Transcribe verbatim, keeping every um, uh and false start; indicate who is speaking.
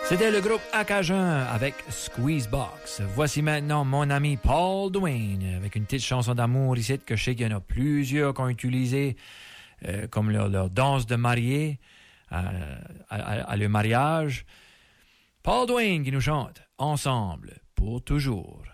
Speaker 1: C'était le groupe Acajun avec Squeezebox. Voici maintenant mon ami Paul Duane avec une petite chanson d'amour ici que je sais qu'il y en a plusieurs qui ont utilisé euh, comme leur, leur danse de mariée à, à, à le mariage. Paul Duane qui nous chante Ensemble pour toujours.